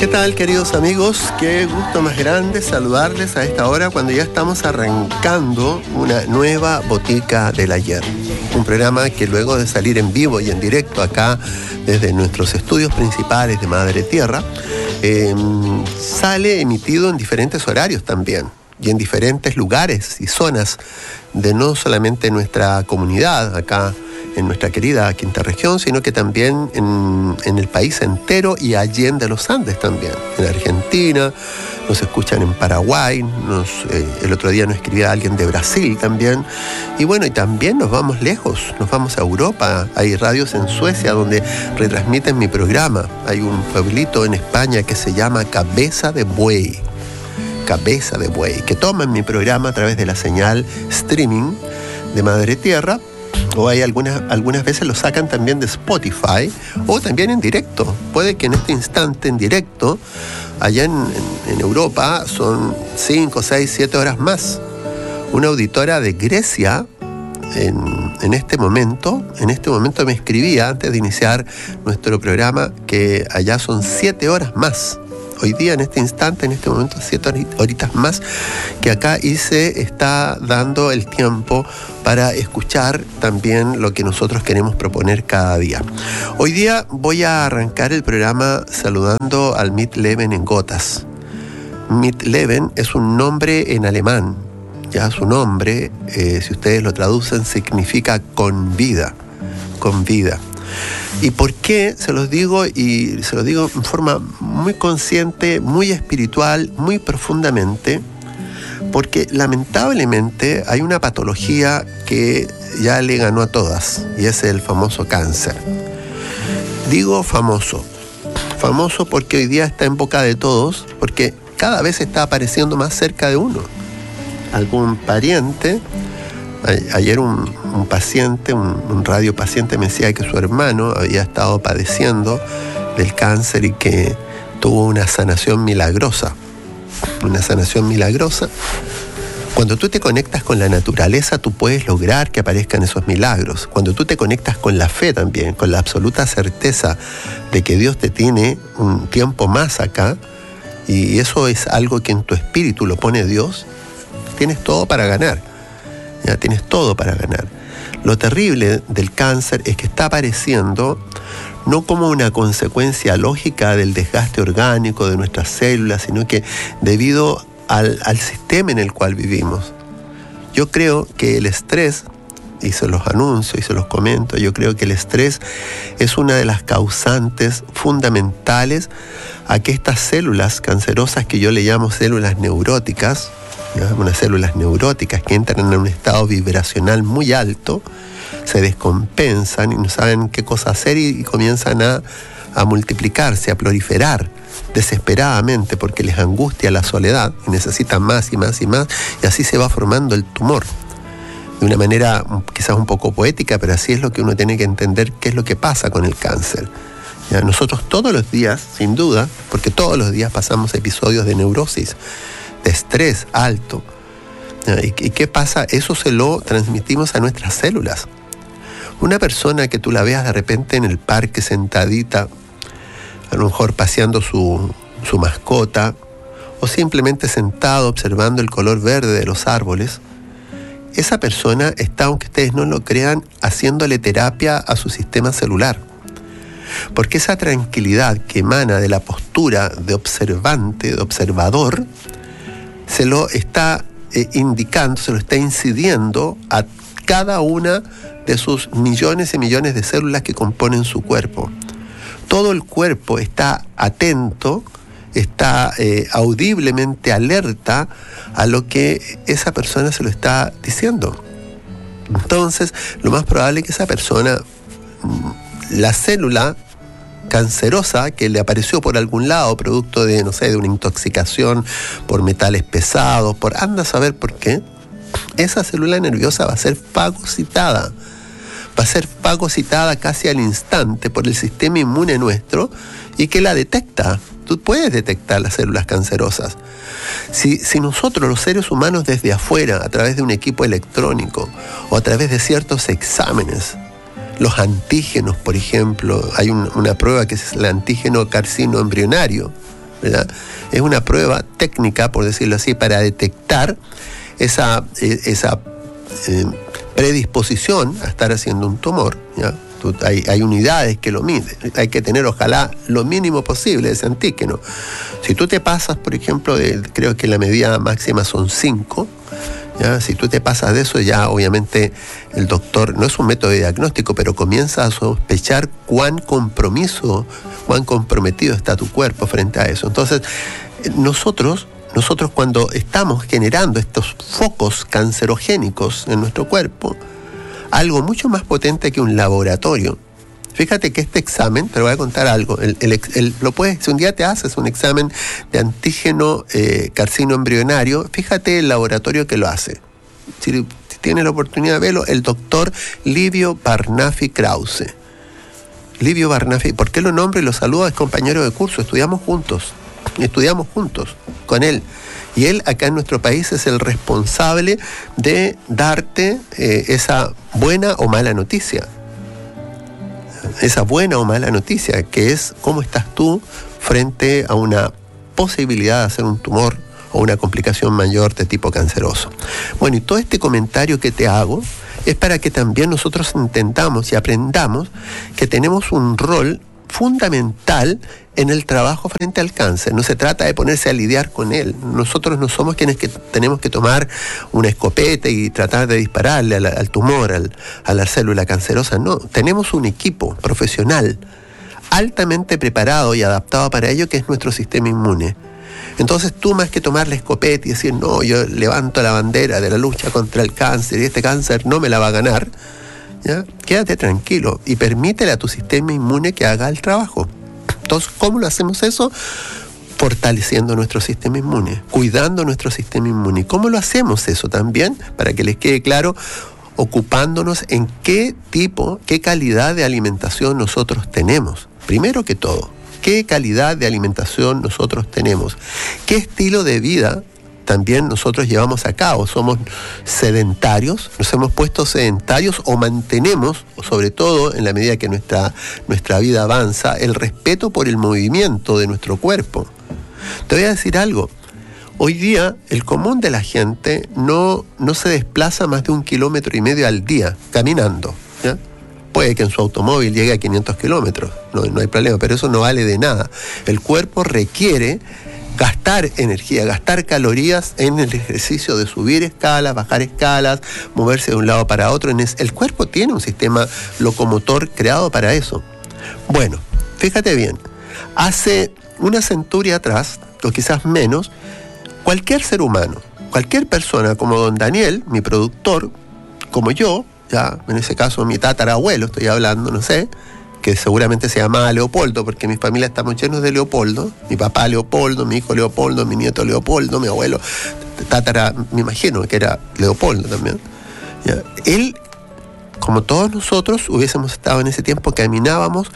tal, queridos amigos? Qué gusto más grande saludarles a esta hora cuando ya estamos arrancando una nueva Botica del Ayer. Un programa que luego de salir en vivo y en directo acá desde nuestros estudios principales de Madre Tierra, sale emitido en diferentes horarios también y en diferentes lugares y zonas de no solamente nuestra comunidad acá en nuestra querida quinta región, sino que también en el país entero y allende los Andes también. En Argentina, nos escuchan en Paraguay, el otro día nos escribía alguien de Brasil también. Y bueno, y también nos vamos lejos, nos vamos a Europa. Hay radios en Suecia donde retransmiten mi programa. Hay un pueblito en España que se llama Cabeza de Buey, que toman mi programa a través de la señal streaming de Madre Tierra. O hay algunas veces lo sacan también de Spotify o también en directo. Puede que en este instante en directo, allá en Europa, son 5, 6, 7 horas más. Una auditora de Grecia en este momento me escribía antes de iniciar nuestro programa que allá son 7 horas más. Hoy día, en este instante, en este momento, 7 horitas más que acá, y se está dando el tiempo para escuchar también lo que nosotros queremos proponer cada día. Hoy día voy a arrancar el programa saludando al Mitleben en Gotas. Mitleben es un nombre en alemán. Ya su nombre, si ustedes lo traducen, significa con vida. Con vida. ¿Y por qué? Se los digo, y se los digo en forma muy consciente, muy espiritual, muy profundamente, porque lamentablemente hay una patología que ya le ganó a todas, y es el famoso cáncer. Digo famoso porque hoy día está en boca de todos, porque cada vez está apareciendo más cerca de uno. Algún pariente. Ayer un paciente, un radiopaciente me decía que su hermano había estado padeciendo del cáncer y que tuvo una sanación milagrosa. Una sanación milagrosa. Cuando tú te conectas con la naturaleza, tú puedes lograr que aparezcan esos milagros. Cuando tú te conectas con la fe también, con la absoluta certeza de que Dios te tiene un tiempo más acá, y eso es algo que en tu espíritu lo pone Dios, tienes todo para ganar. Ya tienes todo para ganar. Lo terrible del cáncer es que está apareciendo no como una consecuencia lógica del desgaste orgánico de nuestras células, sino que debido al sistema en el cual vivimos. Yo creo que el estrés, y se los anuncio y se los comento, yo creo que el estrés es una de las causantes fundamentales a que estas células cancerosas, que yo le llamo células neuróticas, unas células neuróticas que entran en un estado vibracional muy alto, se descompensan y no saben qué cosa hacer y comienzan a multiplicarse, a proliferar desesperadamente porque les angustia la soledad y necesitan más y más y más, y así se va formando el tumor. De una manera quizás un poco poética, pero así es lo que uno tiene que entender qué es lo que pasa con el cáncer. Ya, nosotros todos los días, sin duda, porque todos los días pasamos episodios de neurosis, de estrés alto. ¿Y qué pasa? Eso se lo transmitimos a nuestras células. Una persona que tú la veas de repente en el parque sentadita, a lo mejor paseando su mascota, o simplemente sentado observando el color verde de los árboles, esa persona está, aunque ustedes no lo crean, haciéndole terapia a su sistema celular. Porque esa tranquilidad que emana de la postura de observante, de observador, se lo está indicando, se lo está incidiendo a cada una de sus millones y millones de células que componen su cuerpo. Todo el cuerpo está atento, está audiblemente alerta a lo que esa persona se lo está diciendo. Entonces, lo más probable es que esa persona, la célula cancerosa que le apareció por algún lado, producto de, no sé, de una intoxicación por metales pesados, anda a saber por qué, esa célula nerviosa va a ser fagocitada. Va a ser fagocitada casi al instante por el sistema inmune nuestro, y que la detecta. Tú puedes detectar las células cancerosas. Si nosotros, los seres humanos, desde afuera, a través de un equipo electrónico o a través de ciertos exámenes, los antígenos, por ejemplo, hay una prueba que es el antígeno carcinoembrionario, ¿verdad? Es una prueba técnica, por decirlo así, para detectar esa predisposición a estar haciendo un tumor, ¿ya? Hay unidades que lo miden, hay que tener ojalá lo mínimo posible de ese antígeno. Si tú te pasas, por ejemplo, creo que la medida máxima son 5, ¿ya? Si tú te pasas de eso, ya obviamente el doctor, no es un método de diagnóstico, pero comienza a sospechar cuán comprometido está tu cuerpo frente a eso. Entonces, nosotros cuando estamos generando estos focos cancerogénicos en nuestro cuerpo, algo mucho más potente que un laboratorio. Fíjate que este examen, te voy a contar algo, si un día te haces un examen de antígeno carcinoembrionario, fíjate el laboratorio que lo hace. Si tienes la oportunidad de verlo, el doctor Livio Barnaffi Krause. Livio Barnaffi, ¿por qué lo nombro y lo saludo? Es compañero de curso, estudiamos juntos con él. Y él acá en nuestro país es el responsable de darte esa buena o mala noticia. Esa buena o mala noticia, que es cómo estás tú frente a una posibilidad de hacer un tumor o una complicación mayor de tipo canceroso. Bueno, y todo este comentario que te hago es para que también nosotros entendamos y aprendamos que tenemos un rol fundamental en el trabajo frente al cáncer. No se trata de ponerse a lidiar con él. Nosotros no somos quienes que tenemos que tomar una escopeta y tratar de dispararle al tumor, a la célula cancerosa. No, tenemos un equipo profesional altamente preparado y adaptado para ello, que es nuestro sistema inmune. Entonces tú, más que tomar la escopeta y decir, no, yo levanto la bandera de la lucha contra el cáncer y este cáncer no me la va a ganar, ¿ya? Quédate tranquilo y permítele a tu sistema inmune que haga el trabajo. Entonces, ¿cómo lo hacemos eso? Fortaleciendo nuestro sistema inmune, cuidando nuestro sistema inmune. ¿Cómo lo hacemos eso también? Para que les quede claro, ocupándonos en qué calidad de alimentación nosotros tenemos. Primero que todo, ¿qué calidad de alimentación nosotros tenemos? ¿Qué estilo de vida también nosotros llevamos a cabo? ¿Somos sedentarios? ¿Nos hemos puesto sedentarios o mantenemos, sobre todo en la medida que nuestra vida avanza, el respeto por el movimiento de nuestro cuerpo? Te voy a decir algo. Hoy día el común de la gente no se desplaza más de 1,5 kilómetros al día caminando, ¿ya? Puede que en su automóvil llegue a 500 kilómetros, no hay problema, pero eso no vale de nada. El cuerpo requiere gastar energía, gastar calorías en el ejercicio de subir escalas, bajar escalas, moverse de un lado para otro. El cuerpo tiene un sistema locomotor creado para eso. Bueno, fíjate bien, hace una centuria atrás, o quizás menos, cualquier ser humano, cualquier persona como don Daniel, mi productor, como yo, ya en ese caso mi tatarabuelo, estoy hablando, no sé, que seguramente se llamaba Leopoldo, porque mi familia estamos llenos de Leopoldo, mi papá Leopoldo, mi hijo Leopoldo, mi nieto Leopoldo, mi abuelo, me imagino que era Leopoldo también. ¿Ya? Él, como todos nosotros, hubiésemos estado en ese tiempo, caminábamos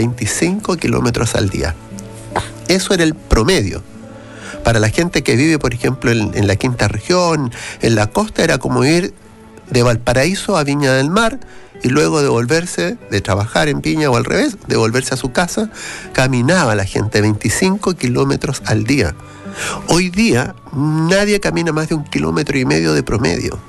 25 kilómetros al día. Eso era el promedio. Para la gente que vive, por ejemplo, en la quinta región, en la costa, era como ir de Valparaíso a Viña del Mar, y luego de trabajar en Viña o al revés, de volverse a su casa, caminaba la gente 25 kilómetros al día. Hoy día nadie camina más de 1,5 kilómetros de promedio.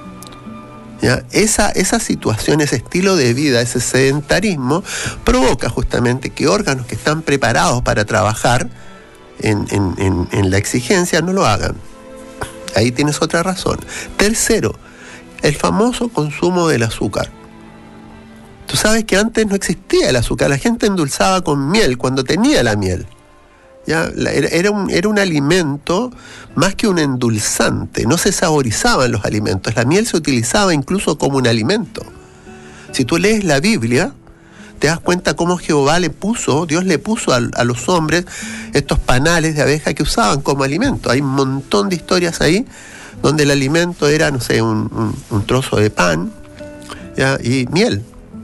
¿Ya? Esa situación, ese estilo de vida, ese sedentarismo, provoca justamente que órganos que están preparados para trabajar en la exigencia no lo hagan. Ahí tienes otra razón. Tercero, el famoso consumo del azúcar. Tú sabes que antes no existía el azúcar, la gente endulzaba con miel cuando tenía la miel. ¿Ya? Era un alimento más que un endulzante, no se saborizaban los alimentos, la miel se utilizaba incluso como un alimento. Si tú lees la Biblia, te das cuenta cómo Dios le puso a los hombres estos panales de abeja que usaban como alimento. Hay un montón de historias ahí donde el alimento era, no sé, un trozo de pan, ¿ya? Y miel,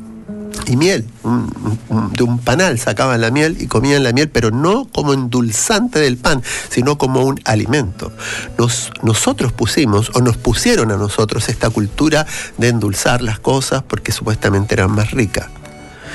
de un panal sacaban la miel y comían la miel, pero no como endulzante del pan, sino como un alimento. Nosotros nos pusieron a nosotros esta cultura de endulzar las cosas porque supuestamente eran más ricas.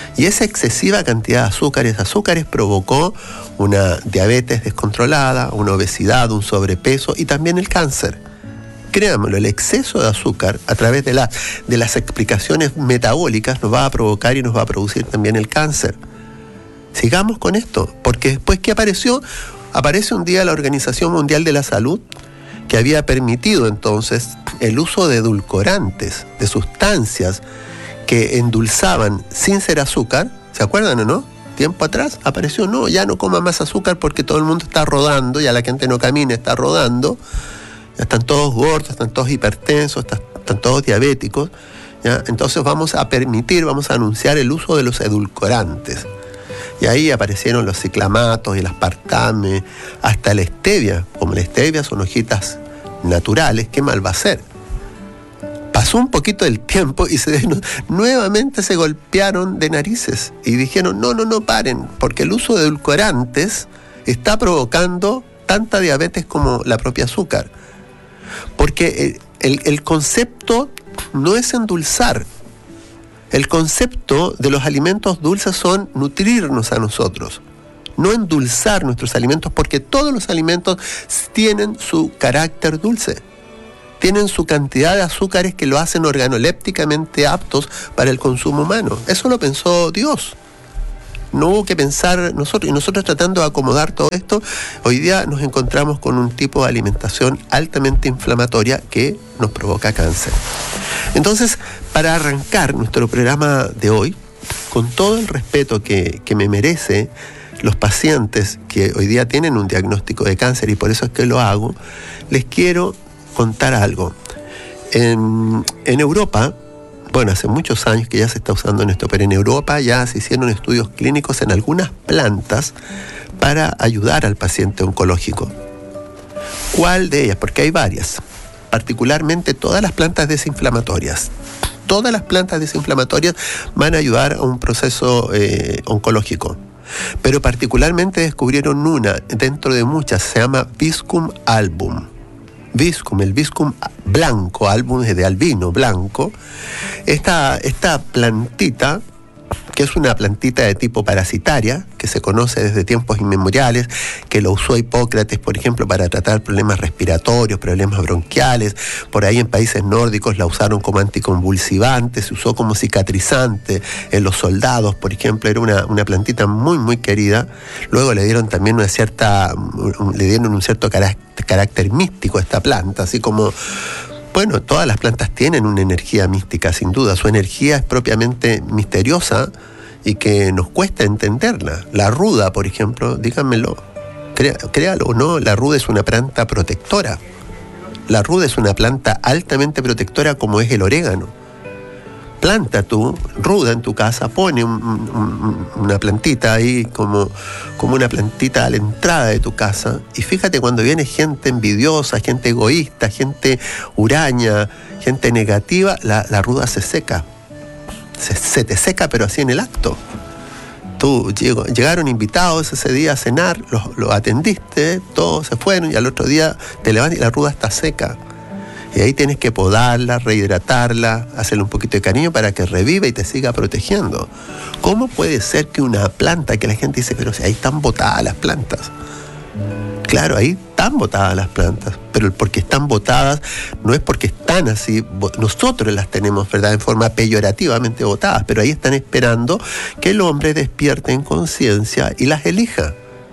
Y esa excesiva cantidad de azúcares provocó una diabetes descontrolada, una obesidad, un sobrepeso y también el cáncer. Créanmelo, el exceso de azúcar a través de las explicaciones metabólicas nos va a provocar y nos va a producir también el cáncer. Sigamos con esto, porque después que aparece un día la Organización Mundial de la Salud, que había permitido entonces el uso de edulcorantes, de sustancias que endulzaban sin ser azúcar. ¿Se acuerdan o no? Tiempo atrás apareció, no, ya no coma más azúcar porque todo el mundo está rodando, ya la gente no camina, está rodando, ya están todos gordos, están todos hipertensos, están todos diabéticos, ¿ya? Entonces vamos a anunciar el uso de los edulcorantes. Y ahí aparecieron los ciclamatos y el aspartame, hasta la stevia. Como la stevia son hojitas naturales, ¿qué mal va a ser? Pasó un poquito del tiempo y nuevamente se golpearon de narices y dijeron, no paren, porque el uso de edulcorantes está provocando tanta diabetes como la propia azúcar. Porque el concepto no es endulzar. El concepto de los alimentos dulces son nutrirnos a nosotros, no endulzar nuestros alimentos, porque todos los alimentos tienen su carácter dulce, tienen su cantidad de azúcares que lo hacen organolépticamente aptos para el consumo humano. Eso lo pensó Dios. No hubo que pensar nosotros, y nosotros tratando de acomodar todo esto, hoy día nos encontramos con un tipo de alimentación altamente inflamatoria que nos provoca cáncer. Entonces, para arrancar nuestro programa de hoy, con todo el respeto que me merece los pacientes que hoy día tienen un diagnóstico de cáncer, y por eso es que lo hago, les quiero contar algo. En Europa, bueno, hace muchos años que ya se está usando en esto, pero en Europa ya se hicieron estudios clínicos en algunas plantas para ayudar al paciente oncológico. ¿Cuál de ellas? Porque hay varias. Particularmente todas las plantas desinflamatorias. Todas las plantas desinflamatorias van a ayudar a un proceso oncológico. Pero particularmente descubrieron una dentro de muchas, se llama Viscum album. El Viscum blanco, album es de albino, blanco. Esta plantita, que es una plantita de tipo parasitaria, que se conoce desde tiempos inmemoriales, que lo usó Hipócrates, por ejemplo, para tratar problemas respiratorios, problemas bronquiales. Por ahí en países nórdicos la usaron como anticonvulsivante, se usó como cicatrizante en los soldados, por ejemplo, era una plantita muy, muy querida. Luego le dieron también un cierto carácter místico a esta planta, así como... Bueno, todas las plantas tienen una energía mística, sin duda. Su energía es propiamente misteriosa y que nos cuesta entenderla. La ruda, por ejemplo, díganmelo, créalo o no, la ruda es una planta protectora. La ruda es una planta altamente protectora como es el orégano. Planta tú, ruda en tu casa, pone una plantita ahí como una plantita a la entrada de tu casa, y fíjate cuando viene gente envidiosa, gente egoísta, gente huraña, gente negativa, la ruda se seca. Se te seca, pero así en el acto. Llegaron invitados ese día a cenar, los atendiste, todos se fueron y al otro día te levantas y la ruda está seca. Y ahí tienes que podarla, rehidratarla, hacerle un poquito de cariño para que reviva y te siga protegiendo. ¿Cómo puede ser que una planta, que la gente dice, pero si ahí están botadas las plantas? Claro, ahí están botadas las plantas, pero porque están botadas no es porque están así, nosotros las tenemos, ¿verdad?, en forma peyorativamente botadas, pero ahí están esperando que el hombre despierte en conciencia y las elija.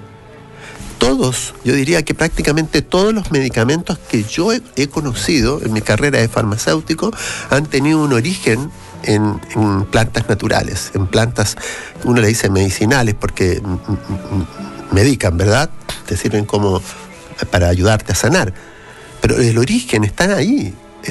Todos, yo diría que prácticamente todos los medicamentos que yo he conocido en mi carrera de farmacéutico han tenido un origen en plantas naturales, en plantas, uno le dice medicinales porque medican, ¿verdad? Te sirven como para ayudarte a sanar. Pero el origen están ahí.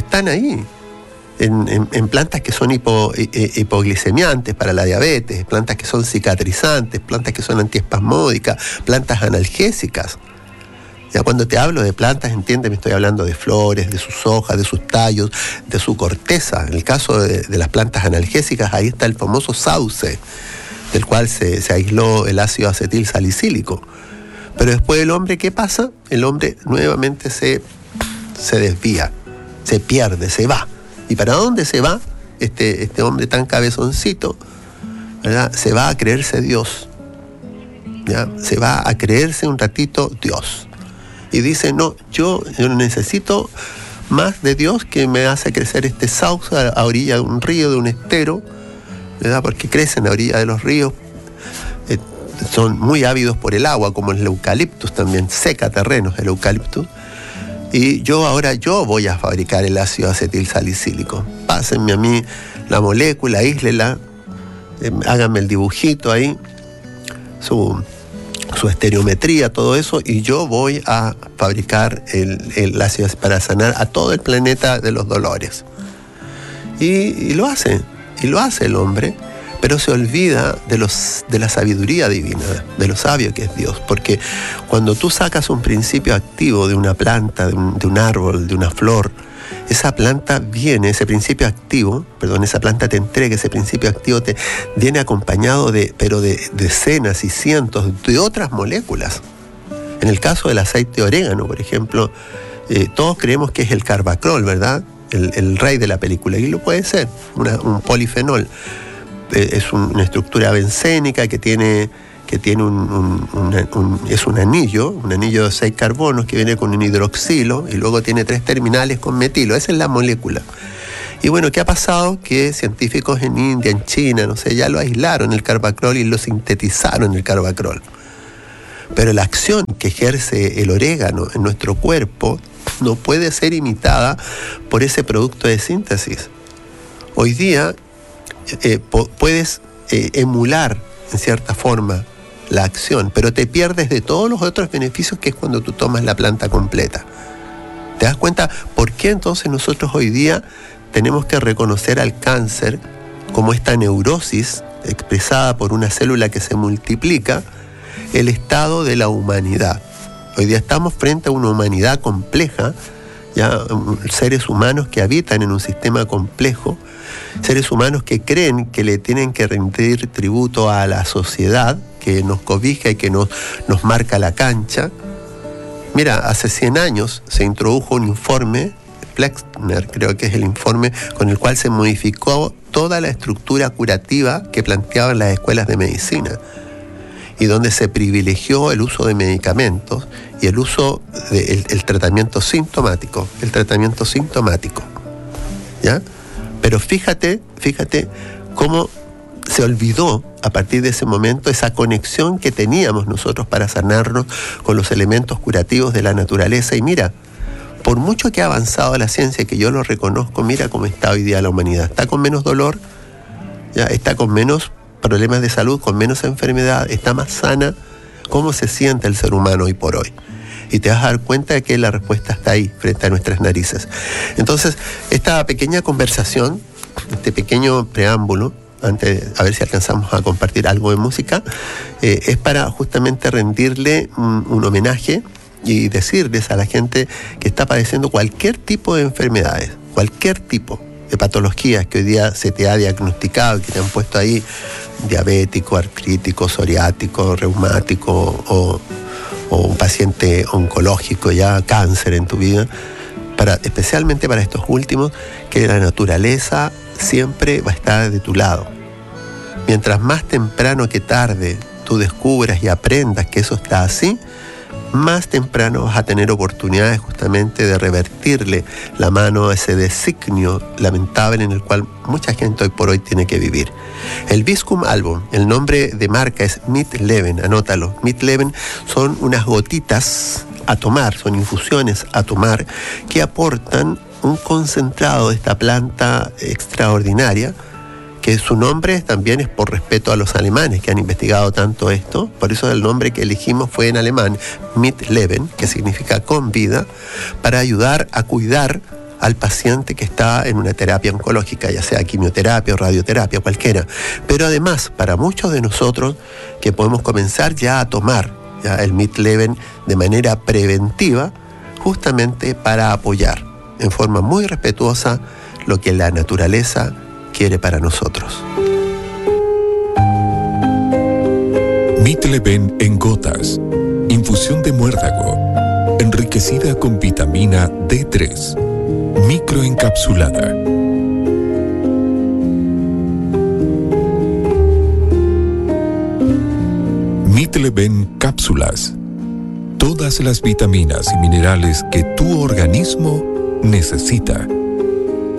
En plantas que son hipoglicemiantes para la diabetes, plantas que son cicatrizantes, plantas que son antiespasmódicas, plantas analgésicas. Ya cuando te hablo de plantas, entiende, me estoy hablando de flores, de sus hojas, de sus tallos, de su corteza. En el caso de las plantas analgésicas, ahí está el famoso sauce, del cual se aisló el ácido acetil salicílico. Pero después el hombre, ¿qué pasa? El hombre nuevamente se desvía, se pierde, se va. ¿Y para dónde se va este hombre tan cabezoncito? ¿verdad? Se va a creerse Dios, ¿ya? Se va a creerse un ratito Dios. Y dice, no, yo necesito más de Dios que me hace crecer este sauce a orilla de un río, de un estero, ¿verdad? Porque crecen a orilla de los ríos, son muy ávidos por el agua, como el eucaliptus también, seca terrenos el eucaliptus. Y ahora yo voy a fabricar el ácido acetil salicílico. Pásenme a mí la molécula, aíslela, háganme el dibujito ahí, su estereometría, todo eso, y yo voy a fabricar el ácido para sanar a todo el planeta de los dolores. Y lo hace el hombre, pero se olvida de la sabiduría divina, de lo sabio que es Dios, porque cuando tú sacas un principio activo de una planta, de un árbol, de una flor, esa planta esa planta te entrega, ese principio activo te viene acompañado de decenas y cientos de otras moléculas. En el caso del aceite de orégano, por ejemplo, todos creemos que es el carbacrol, ¿verdad? El rey de la película, y lo puede ser, un polifenol. Es una estructura bencénica que tiene es un anillo de 6 carbonos que viene con un hidroxilo y luego tiene 3 terminales con metilo. Esa es la molécula. Y bueno, ¿qué ha pasado? Que científicos en India, en China, no sé, ya lo aislaron el carbacrol y lo sintetizaron el carbacrol. Pero la acción que ejerce el orégano en nuestro cuerpo no puede ser imitada por ese producto de síntesis. Hoy día puedes emular en cierta forma la acción, pero te pierdes de todos los otros beneficios que es cuando tú tomas la planta completa. ¿Te das cuenta por qué entonces nosotros hoy día tenemos que reconocer al cáncer como esta neurosis expresada por una célula que se multiplica, el estado de la humanidad? Hoy día estamos frente a una humanidad compleja, ya seres humanos que habitan en un sistema complejo, seres humanos que creen que le tienen que rendir tributo a la sociedad que nos cobija y que nos marca la cancha. Mira, hace 100 años se introdujo un informe, Flexner creo que es el informe, con el cual se modificó toda la estructura curativa que planteaban las escuelas de medicina, y donde se privilegió el uso de medicamentos y el uso del tratamiento sintomático, ¿ya? Pero fíjate cómo se olvidó a partir de ese momento esa conexión que teníamos nosotros para sanarnos con los elementos curativos de la naturaleza. Y mira, por mucho que ha avanzado la ciencia, que yo lo reconozco, mira cómo está hoy día la humanidad. Está con menos dolor, ya está con menos problemas de salud, con menos enfermedad, está más sana. ¿Cómo se siente el ser humano hoy por hoy? Y te vas a dar cuenta de que la respuesta está ahí, frente a nuestras narices. Entonces, esta pequeña conversación, este pequeño preámbulo, antes a ver si alcanzamos a compartir algo de música, es para justamente rendirle un homenaje y decirles a la gente que está padeciendo cualquier tipo de enfermedades, cualquier tipo de patologías que hoy día se te ha diagnosticado, que te han puesto ahí diabético, artrítico, psoriático, reumático o un paciente oncológico, ya cáncer en tu vida, especialmente para estos últimos, que la naturaleza siempre va a estar de tu lado. Mientras más temprano que tarde tú descubras y aprendas que eso está así, más temprano vas a tener oportunidades justamente de revertirle la mano a ese designio lamentable en el cual mucha gente hoy por hoy tiene que vivir. El Viscum album, el nombre de marca es Midleben, anótalo. Midleben son unas gotitas a tomar, son infusiones a tomar que aportan un concentrado de esta planta extraordinaria, que su nombre también es por respeto a los alemanes que han investigado tanto esto. Por eso el nombre que elegimos fue en alemán, Midleben, que significa con vida, para ayudar a cuidar al paciente que está en una terapia oncológica, ya sea quimioterapia o radioterapia, cualquiera. Pero además, para muchos de nosotros que podemos comenzar ya a tomar ya el Midleben de manera preventiva, justamente para apoyar en forma muy respetuosa lo que la naturaleza quiere para nosotros. Midleben en gotas, infusión de muérdago, enriquecida con vitamina D3, microencapsulada. Mitleben Cápsulas. Todas las vitaminas y minerales que tu organismo necesita.